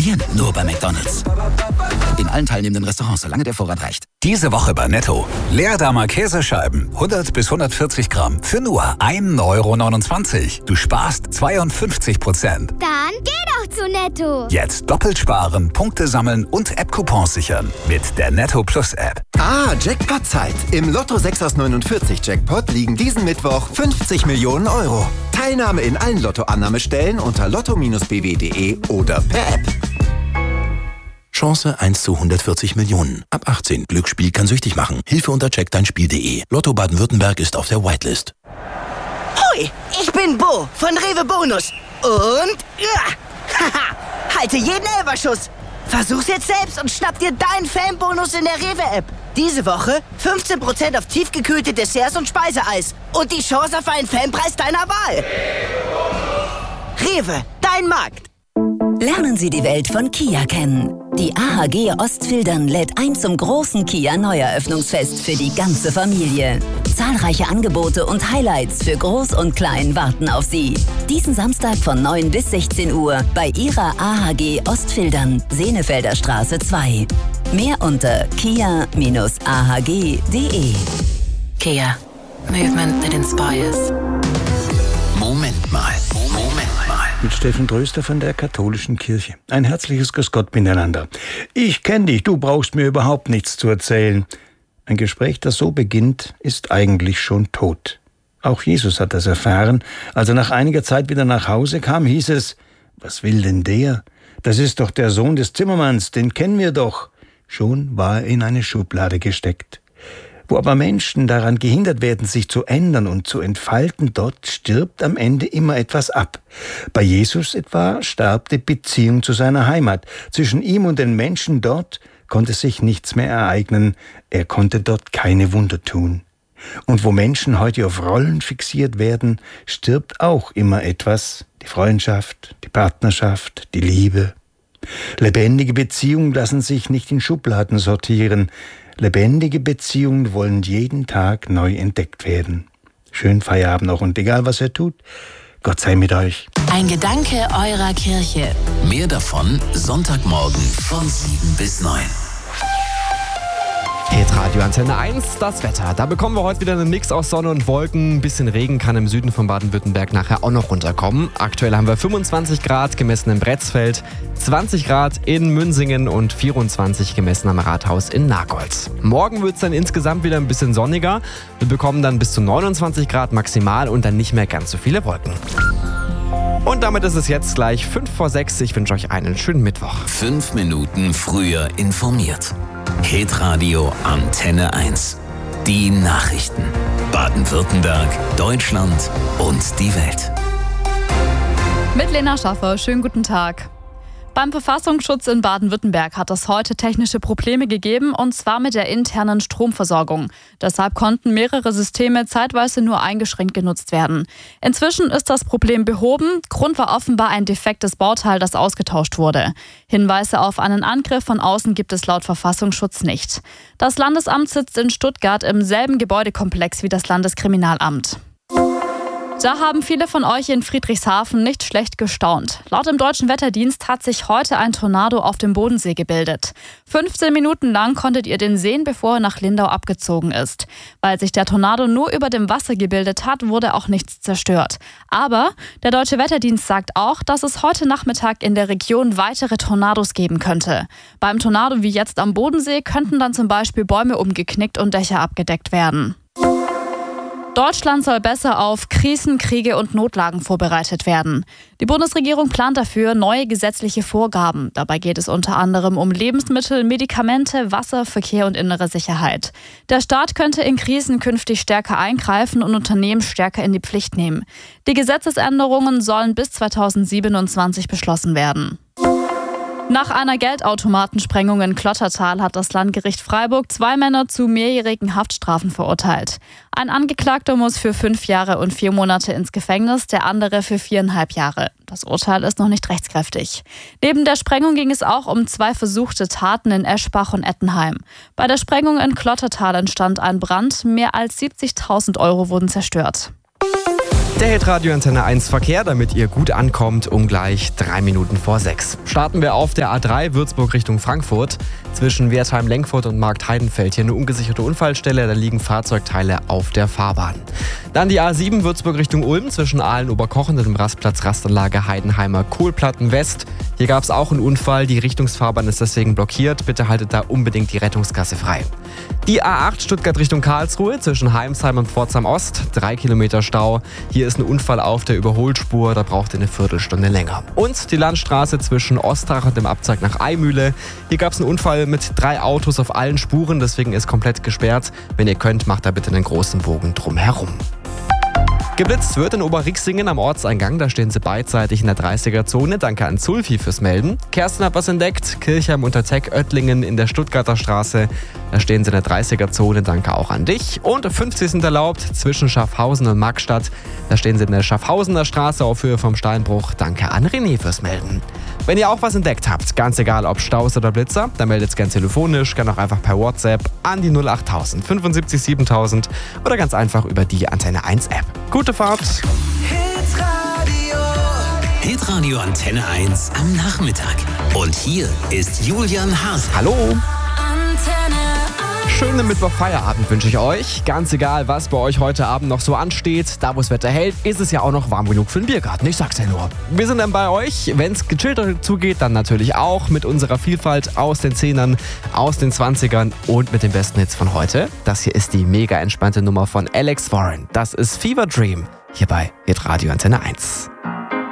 Probieren nur bei McDonald's. In allen teilnehmenden Restaurants, solange der Vorrat reicht. Diese Woche bei Netto. Leerdamer Käsescheiben, 100 bis 140 Gramm, für nur 1,29 €. Du sparst 52%. Dann geh doch zu Netto. Jetzt doppelt sparen, Punkte sammeln und App-Coupons sichern. Mit der Netto Plus App. Jackpot-Zeit. Im Lotto 6 aus 49 Jackpot liegen diesen Mittwoch 50 Millionen €. Teilnahme in allen Lottoannahmestellen unter lotto-bw.de oder per App. Chance 1 zu 140 Millionen. Ab 18. Glücksspiel kann süchtig machen. Hilfe unter checkdeinspiel.de. Lotto Baden-Württemberg ist auf der Whitelist. Hoi, ich bin Bo von Rewe Bonus. Und halte jeden Elferschuss. Versuch's jetzt selbst und schnapp dir deinen Fanbonus in der Rewe-App. Diese Woche 15% auf tiefgekühlte Desserts und Speiseeis. Und die Chance auf einen Fanpreis deiner Wahl. Rewe, dein Markt. Lernen Sie die Welt von Kia kennen. Die AHG Ostfildern lädt ein zum großen Kia Neueröffnungsfest für die ganze Familie. Zahlreiche Angebote und Highlights für Groß und Klein warten auf Sie. Diesen Samstag von 9 bis 16 Uhr bei Ihrer AHG Ostfildern, Senefelder Straße 2. Mehr unter kia-ahg.de. Kia. Movement that inspires. Moment mal. Mit Steffen Tröster von der Katholischen Kirche. Ein herzliches Grüß Gott miteinander. Ich kenne dich, du brauchst mir überhaupt nichts zu erzählen. Ein Gespräch, das so beginnt, ist eigentlich schon tot. Auch Jesus hat das erfahren. Als er nach einiger Zeit wieder nach Hause kam, hieß es: Was will denn der? Das ist doch der Sohn des Zimmermanns, den kennen wir doch. Schon war er in eine Schublade gesteckt. Wo aber Menschen daran gehindert werden, sich zu ändern und zu entfalten, dort stirbt am Ende immer etwas ab. Bei Jesus etwa starb die Beziehung zu seiner Heimat. Zwischen ihm und den Menschen dort konnte sich nichts mehr ereignen. Er konnte dort keine Wunder tun. Und wo Menschen heute auf Rollen fixiert werden, stirbt auch immer etwas. Die Freundschaft, die Partnerschaft, die Liebe. Lebendige Beziehungen lassen sich nicht in Schubladen sortieren. Lebendige Beziehungen wollen jeden Tag neu entdeckt werden. Schönen Feierabend noch und egal was ihr tut, Gott sei mit euch. Ein Gedanke eurer Kirche. Mehr davon Sonntagmorgen von 7 bis 9. Hitradio Antenne 1, das Wetter. Da bekommen wir heute wieder einen Mix aus Sonne und Wolken. Ein bisschen Regen kann im Süden von Baden-Württemberg nachher auch noch runterkommen. Aktuell haben wir 25 Grad gemessen in Bretzfeld, 20 Grad in Münsingen und 24 gemessen am Rathaus in Nagold. Morgen wird es dann insgesamt wieder ein bisschen sonniger. Wir bekommen dann bis zu 29 Grad maximal und dann nicht mehr ganz so viele Wolken. Und damit ist es jetzt gleich 5 vor 6. Ich wünsche euch einen schönen Mittwoch. 5 Minuten früher informiert. Hitradio Antenne 1. Die Nachrichten. Baden-Württemberg, Deutschland und die Welt. Mit Lena Schaffer, schönen guten Tag. Beim Verfassungsschutz in Baden-Württemberg hat es heute technische Probleme gegeben, und zwar mit der internen Stromversorgung. Deshalb konnten mehrere Systeme zeitweise nur eingeschränkt genutzt werden. Inzwischen ist das Problem behoben. Grund war offenbar ein defektes Bauteil, das ausgetauscht wurde. Hinweise auf einen Angriff von außen gibt es laut Verfassungsschutz nicht. Das Landesamt sitzt in Stuttgart im selben Gebäudekomplex wie das Landeskriminalamt. Da haben viele von euch in Friedrichshafen nicht schlecht gestaunt. Laut dem Deutschen Wetterdienst hat sich heute ein Tornado auf dem Bodensee gebildet. 15 Minuten lang konntet ihr den sehen, bevor er nach Lindau abgezogen ist. Weil sich der Tornado nur über dem Wasser gebildet hat, wurde auch nichts zerstört. Aber der Deutsche Wetterdienst sagt auch, dass es heute Nachmittag in der Region weitere Tornados geben könnte. Beim Tornado wie jetzt am Bodensee könnten dann zum Beispiel Bäume umgeknickt und Dächer abgedeckt werden. Deutschland soll besser auf Krisen, Kriege und Notlagen vorbereitet werden. Die Bundesregierung plant dafür neue gesetzliche Vorgaben. Dabei geht es unter anderem um Lebensmittel, Medikamente, Wasser, Verkehr und innere Sicherheit. Der Staat könnte in Krisen künftig stärker eingreifen und Unternehmen stärker in die Pflicht nehmen. Die Gesetzesänderungen sollen bis 2027 beschlossen werden. Nach einer Geldautomatensprengung in Klottertal hat das Landgericht Freiburg 2 Männer zu mehrjährigen Haftstrafen verurteilt. Ein Angeklagter muss für 5 Jahre und 4 Monate ins Gefängnis, der andere für 4,5 Jahre. Das Urteil ist noch nicht rechtskräftig. Neben der Sprengung ging es auch um 2 versuchte Taten in Eschbach und Ettenheim. Bei der Sprengung in Klottertal entstand ein Brand, mehr als 70.000 € wurden zerstört. Der Hitradio Antenne 1 Verkehr, damit ihr gut ankommt, um gleich 3 Minuten vor 6. Starten wir auf der A3 Würzburg Richtung Frankfurt. Zwischen Wertheim-Lenkfurt und Marktheidenfeld hier eine ungesicherte Unfallstelle, da liegen Fahrzeugteile auf der Fahrbahn. Dann die A7 Würzburg Richtung Ulm zwischen Aalen-Oberkochen und dem Rastplatz Rastanlage Heidenheimer Kohlplatten West. Hier gab es auch einen Unfall, die Richtungsfahrbahn ist deswegen blockiert. Bitte haltet da unbedingt die Rettungsgasse frei. Die A8 Stuttgart Richtung Karlsruhe zwischen Heimsheim und Pforzheim Ost, 3 Kilometer Stau. Hier ist ein Unfall auf der Überholspur, da braucht ihr eine Viertelstunde länger. Und die Landstraße zwischen Ostrach und dem Abzweig nach Eimühle. Hier gab es einen Unfall mit 3 Autos auf allen Spuren, deswegen ist komplett gesperrt. Wenn ihr könnt, macht da bitte einen großen Bogen drumherum. Geblitzt wird in Oberrixingen am Ortseingang, da stehen sie beidseitig in der 30er-Zone. Danke an Zulfi fürs Melden. Kerstin hat was entdeckt, Kirchheim unter Teck-Oettlingen in der Stuttgarter Straße, da stehen sie in der 30er-Zone. Danke auch an dich. Und 50 sind erlaubt zwischen Schaffhausen und Magstadt, da stehen sie in der Schaffhausener Straße auf Höhe vom Steinbruch. Danke an René fürs Melden. Wenn ihr auch was entdeckt habt, ganz egal ob Staus oder Blitzer, dann meldet es gern telefonisch, gerne auch einfach per WhatsApp an die 08000 75 7000 oder ganz einfach über die Antenne 1 App. Gute Fahrt! Hitradio Antenne 1 am Nachmittag. Und hier ist Julian Haas. Hallo! Schönen Mittwoch-Feierabend wünsche ich euch. Ganz egal, was bei euch heute Abend noch so ansteht, da wo das Wetter hält, ist es ja auch noch warm genug für den Biergarten. Ich sag's ja nur. Wir sind dann bei euch. Wenn es gechillter zugeht, dann natürlich auch mit unserer Vielfalt aus den 10ern, aus den 20ern und mit den besten Hits von heute. Das hier ist die mega entspannte Nummer von Alex Warren. Das ist Fever Dream hier bei Hitradio Antenne 1.